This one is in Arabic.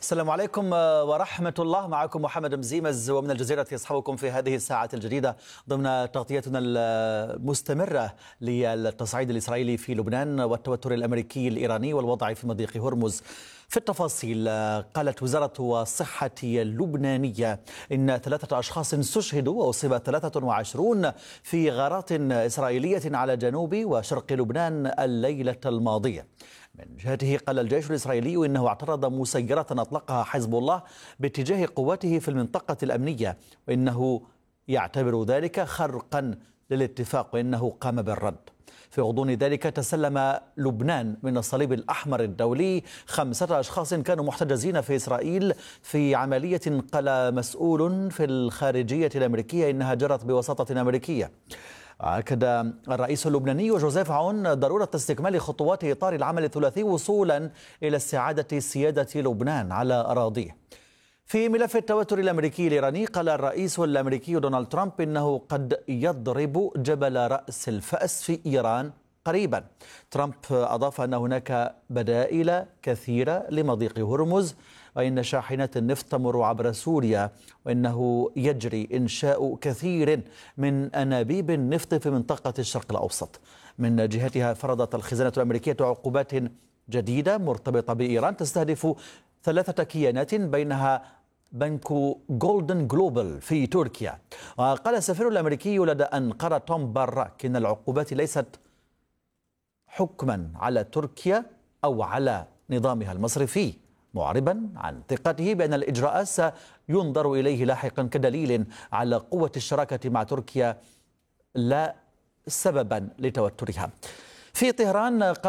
السلام عليكم ورحمة الله. معكم محمد مزيمز ومن الجزيرة يصحبكم في هذه الساعة الجديدة ضمن تغطيتنا المستمرة للتصعيد الإسرائيلي في لبنان والتوتر الأمريكي الإيراني والوضع في مضيق هرمز. في التفاصيل، قالت وزارة الصحة اللبنانية إن 3 أشخاص استشهدوا وأصيب 23 في غارات إسرائيلية على جنوب وشرق لبنان الليلة الماضية. من جهته قال الجيش الإسرائيلي إنه اعترض مسيرة أطلقها حزب الله باتجاه قواته في المنطقة الأمنية، وإنه يعتبر ذلك خرقا للاتفاق وإنه قام بالرد. في غضون ذلك تسلم لبنان من الصليب الأحمر الدولي 5 أشخاص كانوا محتجزين في إسرائيل في عملية قال مسؤول في الخارجية الأمريكية إنها جرت بوساطة أمريكية. أكد الرئيس اللبناني جوزيف عون ضرورة استكمال خطوات إطار العمل الثلاثي وصولا إلى استعادة سيادة لبنان على أراضيه. في ملف التوتر الأمريكي الإيراني، قال الرئيس الأمريكي دونالد ترامب إنه قد يضرب جبل رأس الفأس في إيران قريبا. ترامب أضاف أن هناك بدائل كثيرة لمضيق هرمز، وإن شاحنات النفط تمر عبر سوريا، وإنه يجري إنشاء كثير من أنابيب النفط في منطقة الشرق الأوسط. من جهتها فرضت الخزانة الأمريكية عقوبات جديدة مرتبطة بإيران تستهدف 3 كيانات بينها بنك جولدن جلوبال في تركيا. وقال السفير الأمريكي لدى أنقرة توم باراك إن العقوبات ليست حكما على تركيا أو على نظامها المصرفي، معربا عن ثقته بأن الإجراءات سينظر إليه لاحقا كدليل على قوة الشراكة مع تركيا لا سببا لتوترها. في طهران